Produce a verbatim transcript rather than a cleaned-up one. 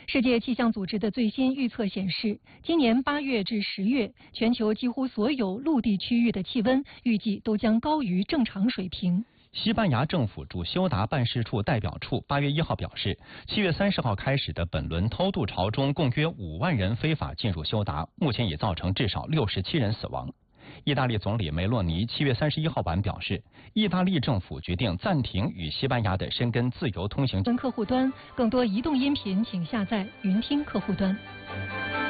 世界气象组织的最新预测显示，今年八月至十月，全球几乎所有陆地区域的气温预计都将高于正常水平。 西班牙政府驻休达办事处代表处八月一号表示，七月三十号开始的本轮偷渡潮中，共约五万人非法进入休达，目前已造成至少六十七人死亡。意大利总理梅洛尼七月三十一号晚表示，意大利政府决定暂停与西班牙的申根自由通行。 客户端更多移动音频，请下载云听客户端。